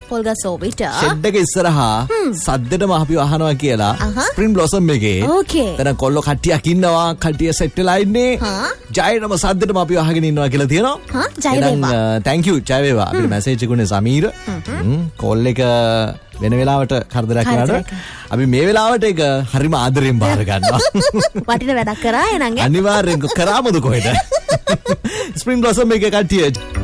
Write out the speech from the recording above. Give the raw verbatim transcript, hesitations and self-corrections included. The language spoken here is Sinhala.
පොල්ගස් ඕවිට ෂෙඩ් එක ඉස්සරහා සද්දෙටම අපි අහනවා කියලා ස්ප්‍රින් බ්ලොසම් එකේ. ඕකේ. දැන් කොල්ලෝ කට්ටියක් ඉන්නවා. කට්ටිය සෙට් වෙලා ඉන්නේ. ජයනම සද්දෙටම අපි අහගෙන ඉන්නවා කියලා තියෙනවා. හා ජය වේවා. thank you ජය වේවා. අපිට මැසේජ් එකුනේ සමීර. කෝල් එක වෙන වෙලාවට කරදරයක් කරාට අපි මේ වෙලාවට ඒක හරිම ආදරෙන් බාර ගන්නවා. වටින වැඩක් කරා එනං. අනිවාර්යෙන් කරාමද කොහෙද? ස්ප්‍රින් බ්ලොසම් එකේ කට්ටිය